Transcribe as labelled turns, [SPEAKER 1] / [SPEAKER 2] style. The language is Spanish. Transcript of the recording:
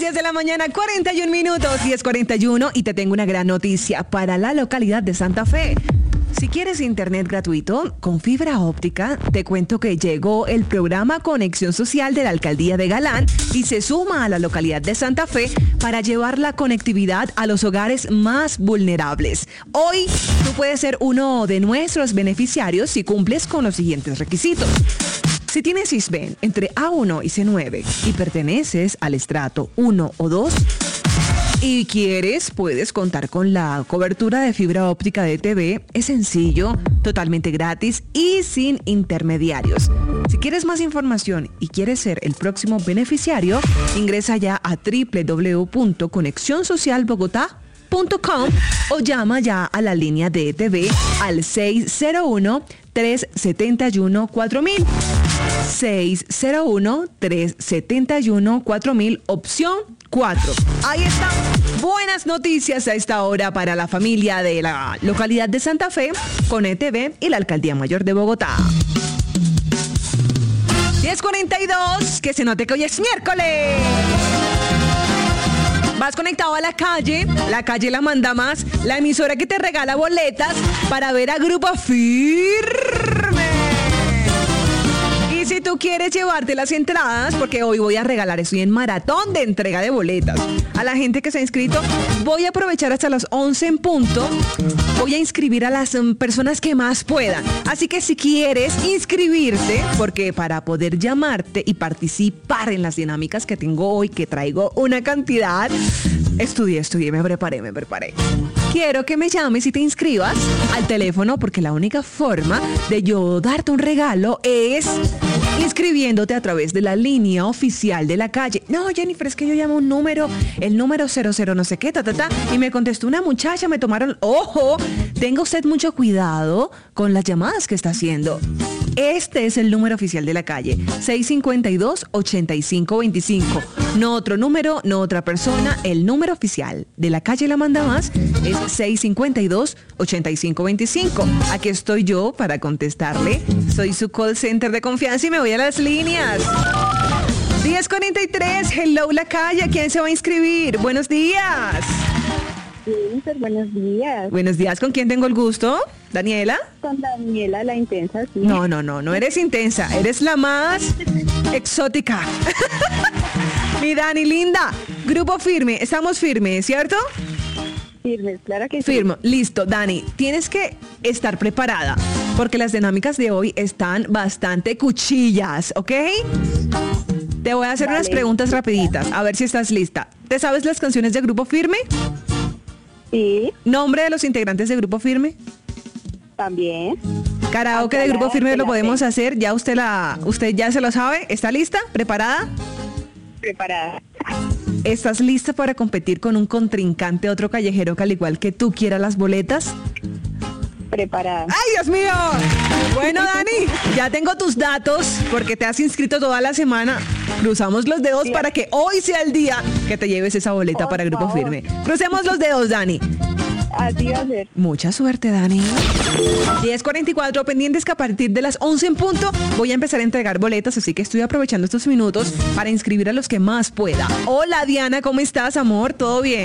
[SPEAKER 1] 10 de la mañana, 41 minutos, 10:41, y te tengo una gran noticia para la localidad de Santa Fe. Si quieres internet gratuito con fibra óptica, te cuento que llegó el programa Conexión Social de la Alcaldía de Galán y se suma a la localidad de Santa Fe para llevar la conectividad a los hogares más vulnerables. Hoy tú puedes ser uno de nuestros beneficiarios si cumples con los siguientes requisitos. Si tienes Sisbén entre A1 y C9 y perteneces al estrato 1 o 2 y puedes contar con la cobertura de fibra óptica de TV, es sencillo, totalmente gratis y sin intermediarios. Si quieres más información y quieres ser el próximo beneficiario, ingresa ya a www.conexionsocialbogotá.com o llama ya a la línea de ETV al 601-371-4000. 601-371-4000, opción 4. Ahí está. Buenas noticias a esta hora para la familia de la localidad de Santa Fe con ETV y la Alcaldía Mayor de Bogotá. 10:42, que se note que hoy es miércoles. Vas conectado a la calle La Manda Más, la emisora que te regala boletas para ver a Grupo Firme. Y si tú quieres llevarte las entradas, porque hoy voy a regalar, estoy en maratón de entrega de boletas a la gente que se ha inscrito, voy a aprovechar hasta las 11 en punto, voy a inscribir a las personas que más puedan. Así que si quieres inscribirte, porque para poder llamarte y participar en las dinámicas que tengo hoy, que traigo una cantidad, estudié, me preparé. Quiero que me llames y te inscribas al teléfono, porque la única forma de yo darte un regalo es inscribiéndote a través de la línea oficial de la calle. No, Jennifer, es que yo llamo el número 00 no sé qué, y me contestó una muchacha, me tomaron... ¡Ojo! Tenga usted mucho cuidado con las llamadas que está haciendo. Este es el número oficial de la calle, 652-8525. No otro número, no otra persona. El número oficial de la calle La Manda Más es 652-8525. Aquí estoy yo para contestarle. Soy su call center de confianza y me voy a las líneas. 10:43, hello la calle, ¿quién se va a inscribir? Buenos días.
[SPEAKER 2] Jennifer, buenos días.
[SPEAKER 1] Buenos días, ¿con quién tengo el gusto? ¿Daniela?
[SPEAKER 2] Con Daniela, la intensa, sí.
[SPEAKER 1] No eres intensa, eres la más exótica. Mi Dani, linda. Grupo Firme, estamos firmes, ¿cierto?
[SPEAKER 2] Firmes, claro que sí.
[SPEAKER 1] Firme, listo, Dani, tienes que estar preparada, porque las dinámicas de hoy están bastante cuchillas, ¿ok? Te voy a hacer unas preguntas rapiditas, a ver si estás lista. ¿Te sabes las canciones de Grupo Firme?
[SPEAKER 2] Sí.
[SPEAKER 1] ¿Nombre de los integrantes de Grupo Firme?
[SPEAKER 2] También.
[SPEAKER 1] Karaoke de Grupo Firme lo podemos hacer, ya usted ya se lo sabe. ¿Está lista? ¿Preparada?
[SPEAKER 2] Preparada.
[SPEAKER 1] ¿Estás lista para competir con un contrincante, otro callejero que al igual que tú quiera las boletas?
[SPEAKER 2] Preparada.
[SPEAKER 1] ¡Ay, Dios mío! Bueno, Dani, ya tengo tus datos porque te has inscrito toda la semana. Cruzamos los dedos para que hoy sea el día que te lleves esa boleta para Grupo Firme. Crucemos los dedos, Dani.
[SPEAKER 2] Así va a ser.
[SPEAKER 1] Mucha suerte, Dani. 10:44, pendientes que a partir de las 11 en punto voy a empezar a entregar boletas, así que estoy aprovechando estos minutos para inscribir a los que más pueda. Hola, Diana, ¿cómo estás, amor? ¿Todo bien?